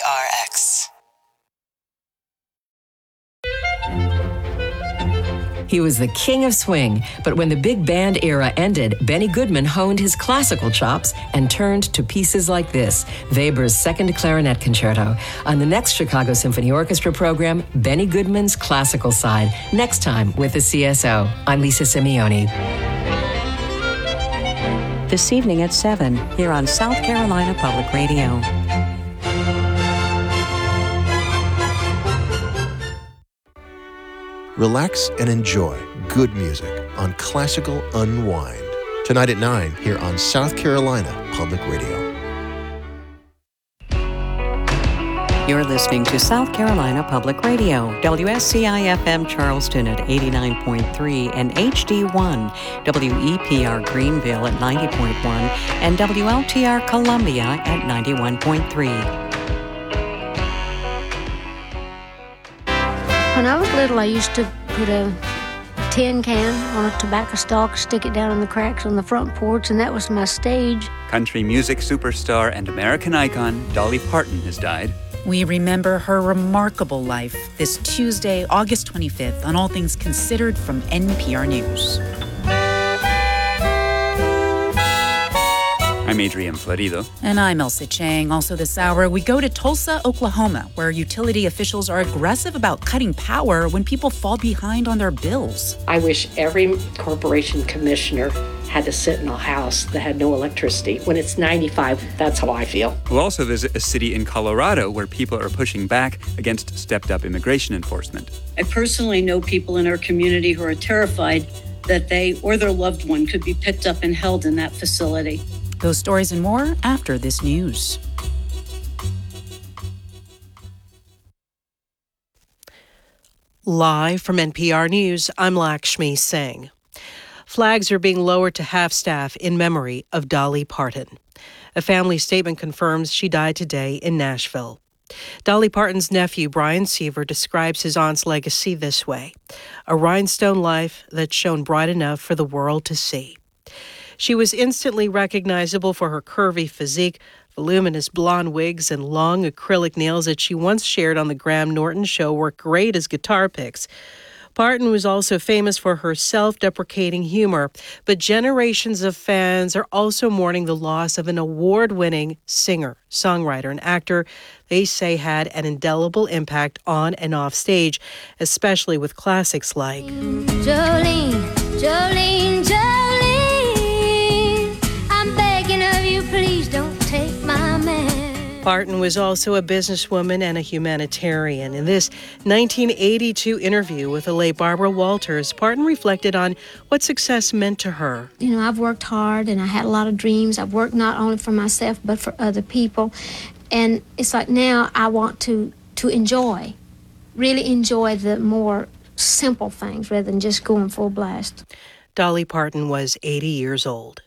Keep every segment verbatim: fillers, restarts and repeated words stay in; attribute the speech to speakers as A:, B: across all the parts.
A: R X.
B: He was the king of swing, but when the big band era ended, Benny Goodman honed his classical chops and turned to pieces like this, Weber's Second Clarinet Concerto. On the next Chicago Symphony Orchestra program, Benny Goodman's classical side, next time with the C S O. I'm Lisa Simeone.
C: This evening at seven, here on South Carolina Public Radio.
D: Relax and enjoy good music on Classical Unwind. Tonight at nine, here on South Carolina Public Radio.
C: You're listening to South Carolina Public Radio, W S C I F M Charleston at eighty-nine point three and H D one, W E P R Greenville at ninety point one, and W L T R Columbia at ninety-one point three.
E: When I was little, I used to put a tin can on a tobacco stalk, stick it down in the cracks on the front porch, and that was my stage.
F: Country music superstar and American icon Dolly Parton has died.
G: We remember her remarkable life this Tuesday, August twenty-fifth, on All Things Considered from N P R News.
F: I'm Adrian Florido.
G: And I'm Elsa Chang. Also this hour, we go to Tulsa, Oklahoma, where utility officials are aggressive about cutting power when people fall behind on their bills.
H: I wish every corporation commissioner had to sit in a house that had no electricity. When it's ninety-five, that's how I feel.
F: We'll also visit a city in Colorado where people are pushing back against stepped-up immigration enforcement.
I: I personally know people in our community who are terrified that they or their loved one could be picked up and held in that facility.
G: Those stories and more after this news.
J: Live from N P R News, I'm Lakshmi Singh. Flags are being lowered to half-staff in memory of Dolly Parton. A family statement confirms she died today in Nashville. Dolly Parton's nephew, Brian Seaver, describes his aunt's legacy this way: a rhinestone life that shone bright enough for the world to see. She was instantly recognizable for her curvy physique, voluminous blonde wigs, and long acrylic nails that she once shared on the Graham Norton Show were great as guitar picks. Parton was also famous for her self-deprecating humor, but generations of fans are also mourning the loss of an award-winning singer, songwriter, and actor they say had an indelible impact on and off stage, especially with classics like
E: Jolene, Jolene, Jolene, I'm begging of you, please don't take my man.
J: Parton was also a businesswoman and a humanitarian. In this nineteen eighty-two interview with the late Barbara Walters, Parton reflected on what success meant to her.
E: You know, I've worked hard and I had a lot of dreams. I've worked not only for myself but for other people. And it's like now I want to, to enjoy, really enjoy the more simple things rather than just going full blast.
J: Dolly Parton was eighty years old.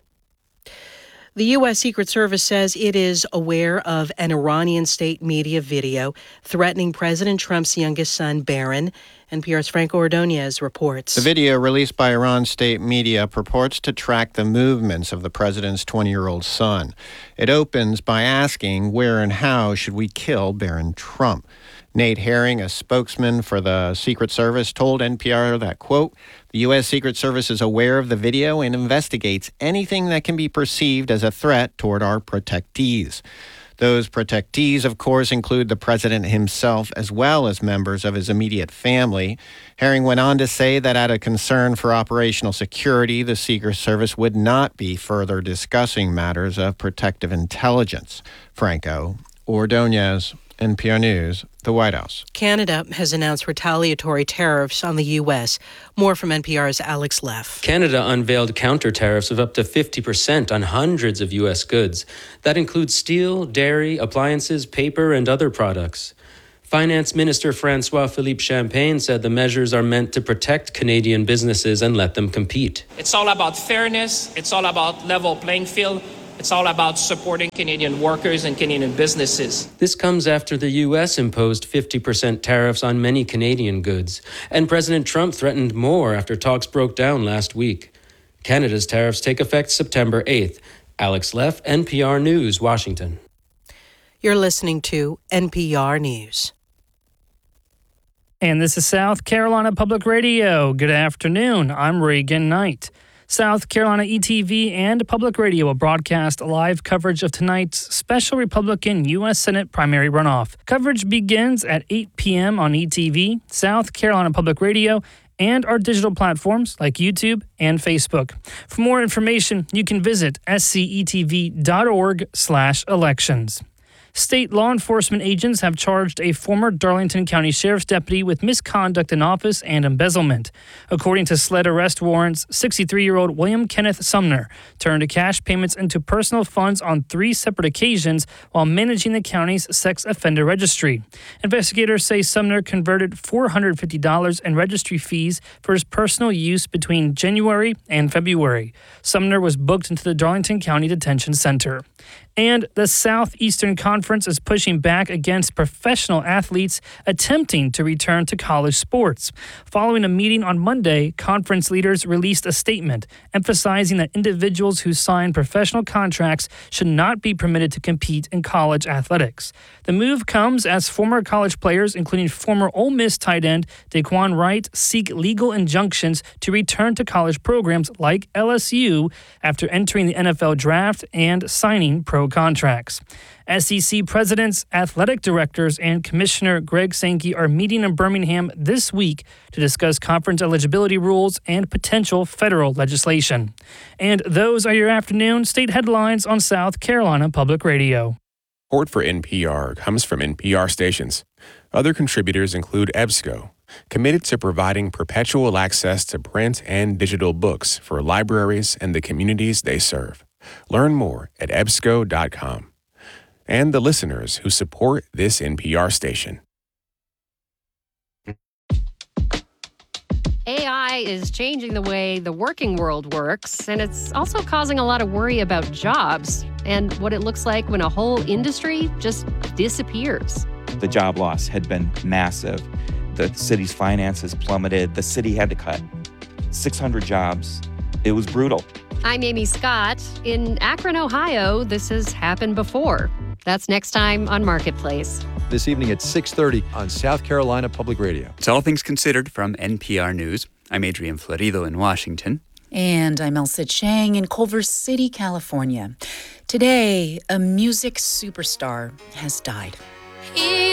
J: The U S. Secret Service says it is aware of an Iranian state media video threatening President Trump's youngest son, Barron. N P R's Franco Ordonez reports.
K: The video released by Iran's state media purports to track the movements of the president's twenty-year-old son. It opens by asking where and how should we kill Barron Trump. Nate Herring, a spokesman for the Secret Service, told N P R that, quote, the U S. Secret Service is aware of the video and investigates anything that can be perceived as a threat toward our protectees. Those protectees, of course, include the president himself as well as members of his immediate family. Herring went on to say that out of concern for operational security, the Secret Service would not be further discussing matters of protective intelligence. Franco Ordonez, N P R News, the White House.
J: Canada has announced retaliatory tariffs on the U S. More from N P R's Alex Leff.
L: Canada unveiled counter tariffs of up to fifty percent on hundreds of U S goods. That includes steel, dairy, appliances, paper, and other products. Finance Minister François-Philippe Champagne said the measures are meant to protect Canadian businesses and let them compete.
M: It's all about fairness. It's all about level playing field. It's all about supporting Canadian workers and Canadian businesses.
L: This comes after the U S imposed fifty percent tariffs on many Canadian goods, and President Trump threatened more after talks broke down last week. Canada's tariffs take effect September eighth. Alex Leff, N P R News, Washington.
J: You're listening to N P R News.
A: And this is South Carolina Public Radio. Good afternoon. I'm Reagan Knight. South Carolina E T V and Public Radio will broadcast live coverage of tonight's special Republican U S Senate primary runoff. Coverage begins at eight p.m. on E T V, South Carolina Public Radio, and our digital platforms like YouTube and Facebook. For more information, you can visit scetv.org slash elections. State law enforcement agents have charged a former Darlington County Sheriff's deputy with misconduct in office and embezzlement. According to SLED arrest warrants, sixty-three-year-old William Kenneth Sumner turned cash payments into personal funds on three separate occasions while managing the county's sex offender registry. Investigators say Sumner converted four hundred fifty dollars in registry fees for his personal use between January and February. Sumner was booked into the Darlington County Detention Center. And the Southeastern Conference is pushing back against professional athletes attempting to return to college sports. Following a meeting on Monday, conference leaders released a statement emphasizing that individuals who sign professional contracts should not be permitted to compete in college athletics. The move comes as former college players, including former Ole Miss tight end Daquan Wright, seek legal injunctions to return to college programs like L S U after entering the N F L draft and signing pro contracts. S E C presidents, athletic directors, and Commissioner Greg Sankey are meeting in Birmingham this week to discuss conference eligibility rules and potential federal legislation. And those are your afternoon state headlines on South Carolina Public Radio.
N: Support for N P R comes from N P R stations. Other contributors include EBSCO, committed to providing perpetual access to print and digital books for libraries and the communities they serve. Learn more at ebsco dot com. And the listeners who support this N P R station.
O: A I is changing the way the working world works, and it's also causing a lot of worry about jobs and what it looks like when a whole industry just disappears.
P: The job loss had been massive. The city's finances plummeted. The city had to cut six hundred jobs. It was brutal.
O: I'm Amy Scott. In Akron, Ohio, this has happened before. That's next time on Marketplace.
Q: This evening at six thirty on South Carolina Public Radio.
F: It's All Things Considered from N P R News. I'm Adrian Florido in Washington.
G: And I'm Elsa Chang in Culver City, California. Today, a music superstar has died.